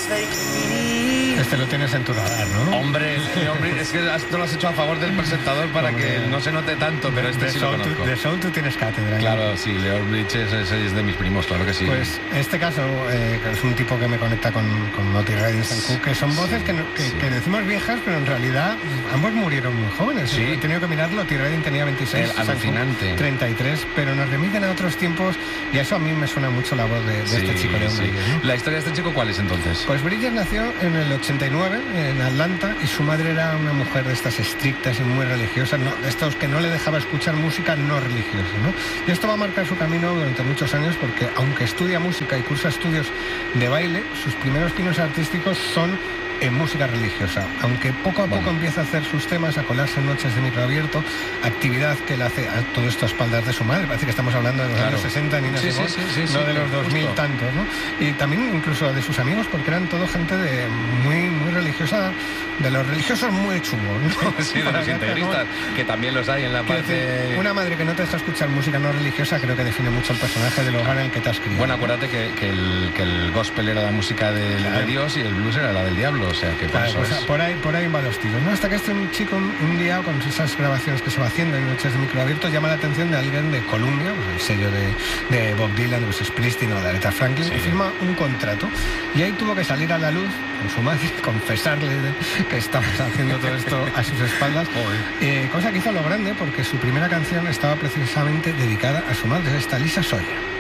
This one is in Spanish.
Este lo tienes en tu radar, ¿no? Hombre, es que esto lo has hecho a favor del presentador para que no se note tanto, pero este sí lo conozco. De Soul tú tienes cátedra. Claro, sí, Leo Bridge es de mis primos, claro que sí. Pues este caso es un tipo que me conecta con Otis Redding, Sam Cooke, que son voces que decimos viejas, pero en realidad ambos murieron muy jóvenes. Sí. He tenido que mirarlo, Otis Redding tenía 26, alucinante. 33, pero nos remiten a otros tiempos y a eso a mí me suena mucho la voz de este chico de Bridges, ¿no? ¿La historia de este chico cuál es entonces? Pues Bridges nació en el 89 en Atlanta y su madre era una mujer de estas estrictas y muy religiosas, de estos que no le dejaba escuchar música no religiosa, ¿no? Y esto va a marcar su camino durante muchos años porque aunque estudia música y cursa estudios de baile, sus primeros pinos artísticos son en música religiosa, aunque poco a poco empieza a hacer sus temas, a colarse en noches de micro abierto, actividad que él hace a todo esto a espaldas de su madre. Parece que estamos hablando de los años 60, Nina Simone, no de los 2000 tantos, ¿no? Y también incluso de sus amigos, porque eran todo gente muy religiosa, de los religiosos muy chungos, ¿no? Sí, de los integristas, que también los hay en la parte... Una madre que no te deja escuchar música no religiosa creo que define mucho el personaje del hogar en el que te has criado. Bueno, acuérdate que el gospel era la música de Dios y el blues era la del diablo. O sea, que por ahí va los tiros, ¿no? Hasta que este chico un día con esas grabaciones que se va haciendo en noches de micro abierto llama la atención de alguien de Columbia, el sello de Bob Dylan, de Bruce Springsteen o de Aretha Franklin, y firma un contrato. Y ahí tuvo que salir a la luz con su madre, confesarle que estaba haciendo todo esto a sus espaldas, cosa que hizo a lo grande porque su primera canción estaba precisamente dedicada a su madre, esta Lisa Sawyer.